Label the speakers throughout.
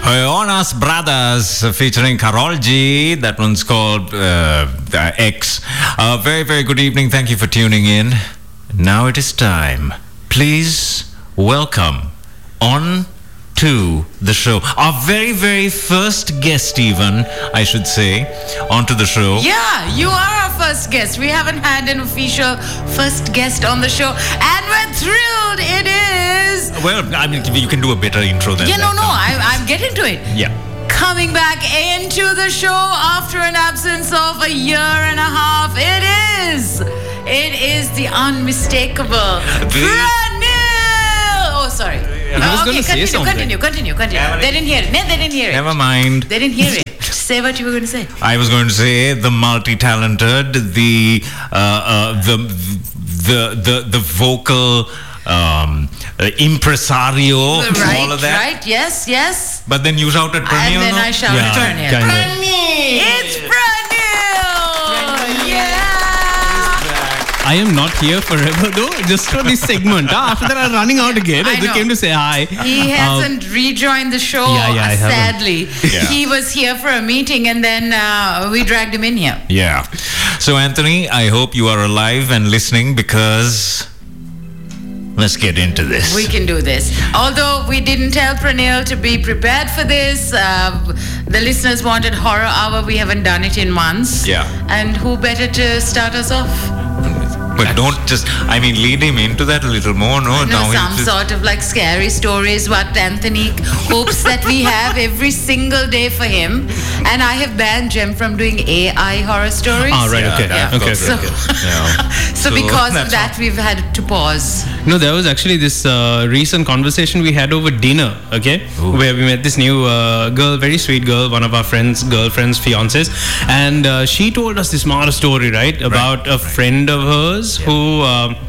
Speaker 1: Jonas Brothers featuring Karol G. That one's called X. Very, very good evening. Thank you for tuning in. Now it is time. Please welcome on to the show our very, very first guest, even, I should say, onto the show.
Speaker 2: Yeah, you are our first guest. We haven't had an official first guest on the show, and we're thrilled it is.
Speaker 1: Well, I mean, you can do a better intro than that.
Speaker 2: I'm getting to it.
Speaker 1: Yeah.
Speaker 2: Coming back into the show after an absence of a year and a half, it is the unmistakable Pranil. Oh, sorry.
Speaker 3: I was going to say something.
Speaker 2: Continue. They didn't hear it. They didn't hear it.
Speaker 1: Never mind.
Speaker 2: They didn't hear it. Say what you were going to say.
Speaker 1: I was going to say the multi-talented, the vocal impresario, all of that.
Speaker 2: Right, yes.
Speaker 1: But then you shouted Pranil.
Speaker 2: And then I shouted Pranil.
Speaker 3: Pranil!
Speaker 2: It's Pranil! Yeah!
Speaker 3: I am not here forever though, just for this segment. After that I'm running out again. I just came to say hi.
Speaker 2: He hasn't rejoined the show,
Speaker 3: I
Speaker 2: sadly.
Speaker 1: Yeah.
Speaker 2: He was here for a meeting and then we dragged him in here.
Speaker 1: Yeah. So Anthony, I hope you are alive and listening, because let's get into this.
Speaker 2: We can do this. Although we didn't tell Pranil to be prepared for this. The listeners wanted Horror Hour. We haven't done it in months.
Speaker 1: Yeah.
Speaker 2: And who better to start us off?
Speaker 1: But don't just, lead him into that a little more. No,
Speaker 2: some sort of like scary stories, what Anthony hopes that we have every single day for him. And I have banned Jem from doing AI horror stories.
Speaker 3: Oh, right, okay.
Speaker 1: Yeah.
Speaker 3: Okay.
Speaker 2: So because of that, we've had to pause.
Speaker 3: No, there was actually this recent conversation we had over dinner, okay?
Speaker 1: Ooh.
Speaker 3: Where we met this new girl, very sweet girl, one of our girlfriend's fiancés. And she told us this smart story, right? About a friend of hers who...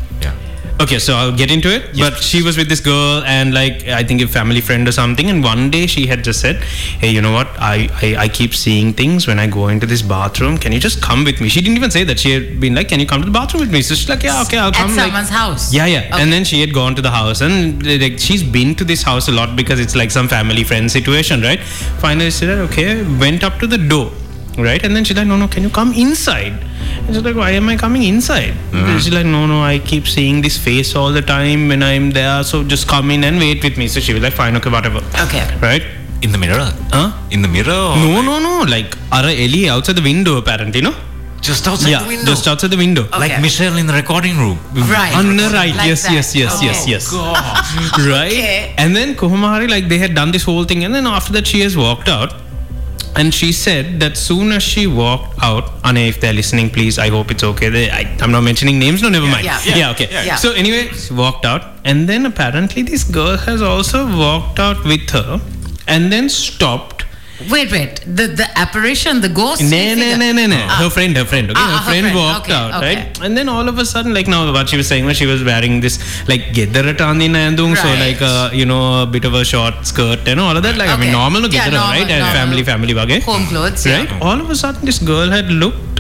Speaker 3: Okay, so I'll get into it.
Speaker 1: Yes.
Speaker 3: But she was with this girl and like, I think a family friend or something. And one day she had just said, hey, you know what? I keep seeing things when I go into this bathroom. Can you just come with me? She didn't even say that. She had been like, can you come to the bathroom with me? So she's like, yeah, okay, I'll come.
Speaker 2: At someone's house?
Speaker 3: Yeah.
Speaker 2: Okay.
Speaker 3: And then she had gone to the house. And like, she's been to this house a lot because it's like some family friend situation, right? Finally she said, okay, went up to the door. Right, and then she's like, no, can you come inside? And she's like, why am I coming inside? She's like, no, I keep seeing this face all the time when I'm there, so just come in and wait with me. So she was like, fine, okay, whatever.
Speaker 2: Okay.
Speaker 3: Right?
Speaker 1: In the mirror?
Speaker 3: Huh?
Speaker 1: In the mirror? Or
Speaker 3: No, like Ara Ellie outside the window apparently, no?
Speaker 1: just outside the window?
Speaker 3: Just outside the window.
Speaker 2: Okay.
Speaker 1: Like Michelle in the recording room?
Speaker 2: Right.
Speaker 3: Right,
Speaker 2: Like
Speaker 3: yes,
Speaker 2: that.
Speaker 3: yes.
Speaker 1: God.
Speaker 3: Right?
Speaker 2: Okay.
Speaker 3: And then Kuhamari, like they had done this whole thing, and then after that she has walked out. And she said that soon as she walked out, Ane, if they're listening, please, I hope it's okay. I'm not mentioning names, no, never mind.
Speaker 2: Yeah.
Speaker 3: Okay.
Speaker 2: Yeah.
Speaker 3: So anyway, she walked out. And then apparently this girl has also walked out with her and then stopped.
Speaker 2: Wait. The apparition, the ghost?
Speaker 3: No. Her friend, okay. Her friend walked
Speaker 2: Okay,
Speaker 3: out,
Speaker 2: okay.
Speaker 3: right? And then all of a sudden, like now what she was saying was she was wearing this like Geddaratani Nandung, so
Speaker 2: Right.
Speaker 3: like a bit of a short skirt and all of that. Like I mean
Speaker 2: Okay.
Speaker 3: normal
Speaker 2: Yeah,
Speaker 3: Geddara,
Speaker 2: normal,
Speaker 3: right? And
Speaker 2: normal.
Speaker 3: family bage.
Speaker 2: Home clothes,
Speaker 3: Right?
Speaker 2: yeah.
Speaker 3: All of a sudden this girl had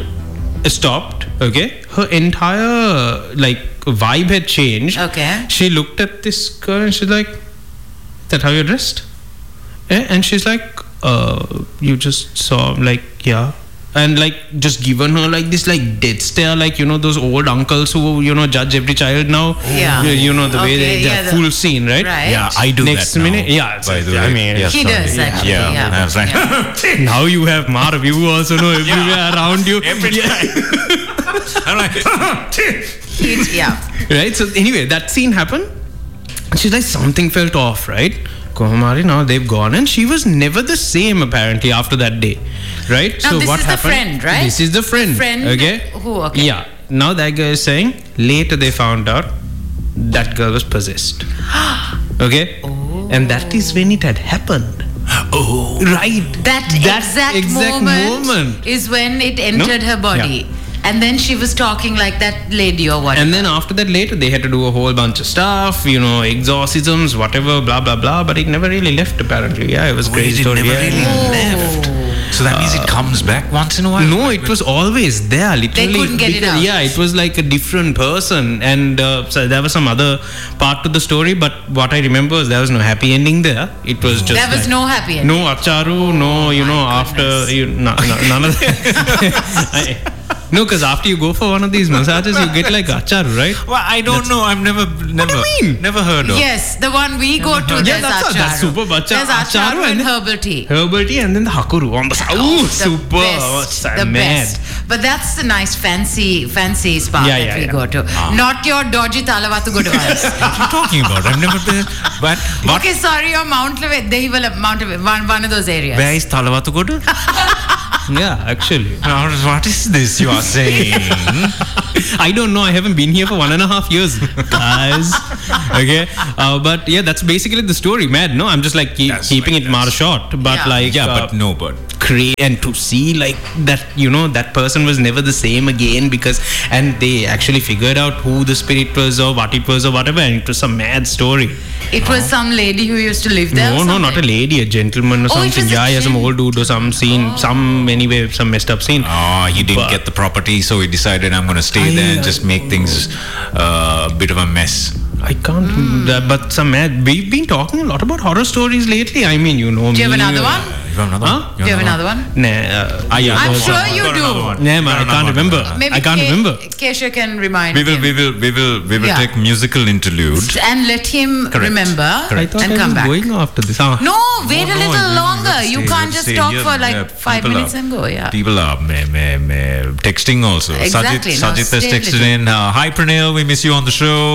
Speaker 3: stopped, okay? Her entire like vibe had changed.
Speaker 2: Okay.
Speaker 3: She looked at this girl and she's like, that how you're dressed? And she's like, you just saw, like, yeah. And like just given her like this like dead stare, like those old uncles who judge every child now.
Speaker 2: Yeah.
Speaker 3: The way
Speaker 2: Okay,
Speaker 3: full scene, right?
Speaker 2: Right.
Speaker 1: Yeah, I do
Speaker 3: Next
Speaker 1: that now,
Speaker 3: minute, yeah.
Speaker 1: by the way.
Speaker 3: I mean,
Speaker 1: Yes,
Speaker 2: He
Speaker 1: sorry.
Speaker 2: does, actually.
Speaker 1: Yeah. I was like,
Speaker 3: now you have Marv. You also know everywhere around you.
Speaker 1: every time. I'm like,
Speaker 2: Yeah.
Speaker 3: Right. So anyway, that scene happened. She's like, something felt off, right? Kohamari, now they've gone, and she was never the same apparently after that day, right?
Speaker 2: Now
Speaker 3: so
Speaker 2: this
Speaker 3: what
Speaker 2: is the
Speaker 3: happened?
Speaker 2: friend, right?
Speaker 3: This is the friend.
Speaker 2: Friend
Speaker 3: Okay.
Speaker 2: who? Okay.
Speaker 3: Yeah. Now that guy is saying later they found out that girl was possessed. Okay.
Speaker 2: Oh.
Speaker 3: And that is when it had happened.
Speaker 1: oh.
Speaker 3: Right.
Speaker 2: That exact moment is when it entered her body.
Speaker 3: Yeah.
Speaker 2: And then she was talking like that lady or whatever.
Speaker 3: And then after that later they had to do a whole bunch of stuff, exorcisms, whatever, blah, blah, blah. But it never really left apparently. Yeah, it was crazy story.
Speaker 1: Never
Speaker 3: Yeah.
Speaker 1: really left. So that means it comes back once in a while?
Speaker 3: No, it was always there. Literally,
Speaker 2: couldn't get it out.
Speaker 3: Yeah, it was like a different person, and so there was some other part to the story. But what I remember is there was no happy ending there. It was just
Speaker 2: There was no happy ending.
Speaker 3: no acharu, no, after none of that. No, because after you go for one of these massages, you get like acharu, right?
Speaker 1: Well, I don't know. I've never heard of.
Speaker 2: Yes, the one we go to,
Speaker 3: Yeah,
Speaker 2: there's
Speaker 3: that's
Speaker 2: acharu.
Speaker 3: superb.
Speaker 2: There's acharu and herbal tea.
Speaker 3: Herbal tea and then the hakuru on the side. Oh,
Speaker 2: The
Speaker 3: super.
Speaker 2: best, the best. But that's the nice fancy spa that we go to. Not your dodgy Talavatu good ones.
Speaker 1: What are you talking about? I've never been. But
Speaker 2: Okay, sorry, your Mount one of those areas.
Speaker 1: where is Talavatugodu?
Speaker 3: Yeah, actually.
Speaker 1: What is this you are saying?
Speaker 3: I don't know. I haven't been here for 1.5 years, guys. Okay, but yeah, that's basically the story. Mad, no? I'm just like keeping it more short, but
Speaker 2: Yeah.
Speaker 3: like
Speaker 1: but
Speaker 3: create and to see like that, that person was never the same again and they actually figured out who the spirit was or what it was or whatever, and it was some mad story.
Speaker 2: It was some lady who used to live there.
Speaker 3: No, not a lady, a gentleman or
Speaker 2: Oh, it
Speaker 3: something.
Speaker 2: was a
Speaker 3: Yeah, some old dude or some scene, some messed up scene.
Speaker 1: he didn't
Speaker 3: But-
Speaker 1: get the property, so he decided I'm going to stay there and just make things a bit of a mess.
Speaker 3: I can't, but some mad. We've been talking a lot about horror stories lately. I mean,
Speaker 2: Do you have another one?
Speaker 1: You have another one?
Speaker 2: Do you have another one?
Speaker 3: Nah,
Speaker 2: I'm sure you do.
Speaker 3: Nah, man, I can't remember.
Speaker 2: Maybe
Speaker 3: I can't remember.
Speaker 2: Kesha can remind
Speaker 1: We
Speaker 2: him.
Speaker 1: will
Speaker 2: Yeah.
Speaker 1: take musical interlude.
Speaker 2: And let him
Speaker 1: Correct.
Speaker 2: remember
Speaker 3: I thought
Speaker 2: and
Speaker 3: I
Speaker 2: come
Speaker 3: was
Speaker 2: back.
Speaker 3: going after this.
Speaker 2: No, wait a little longer.
Speaker 1: let's
Speaker 2: You
Speaker 1: see,
Speaker 2: can't
Speaker 1: let's
Speaker 2: just
Speaker 1: see.
Speaker 2: talk
Speaker 1: Here,
Speaker 2: for like
Speaker 1: yeah,
Speaker 2: 5
Speaker 1: people
Speaker 2: minutes
Speaker 1: are-
Speaker 2: and go. Yeah.
Speaker 1: People are texting also.
Speaker 2: Exactly, no,
Speaker 1: Sajit has
Speaker 2: stay
Speaker 1: texted
Speaker 2: little.
Speaker 1: in. Hi Pranil, we miss you on the show.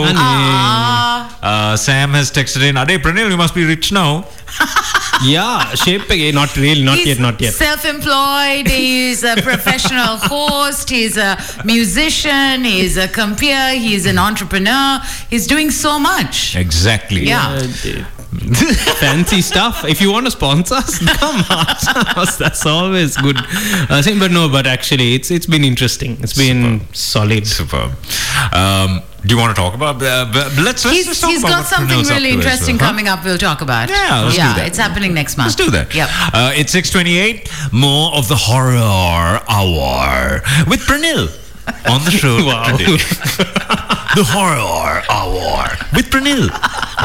Speaker 1: Sam has texted in. Ade Pranil, you must be rich now.
Speaker 3: Yeah, shape again. Not really. Not yet.
Speaker 2: Self-employed. He's a professional host. He's a musician. He's a compeer. He's an entrepreneur. He's doing so much.
Speaker 1: Exactly.
Speaker 2: Yeah.
Speaker 3: Fancy stuff. If you want to sponsor us, come on. That's always good. But actually, it's been interesting. It's been solid.
Speaker 1: Superb. Do you want to talk about? Let's talk
Speaker 2: He's
Speaker 1: about
Speaker 2: got
Speaker 1: what
Speaker 2: something
Speaker 1: Pranil's up
Speaker 2: really
Speaker 1: to as
Speaker 2: interesting
Speaker 1: well, huh?
Speaker 2: coming up. We'll talk about.
Speaker 1: Yeah, let's do that.
Speaker 2: It's happening next month.
Speaker 1: Let's do that.
Speaker 2: Yep.
Speaker 1: It's 6:28. More of the horror hour with Pranil on the show
Speaker 3: Wow.
Speaker 1: today. The horror hour with Pranil.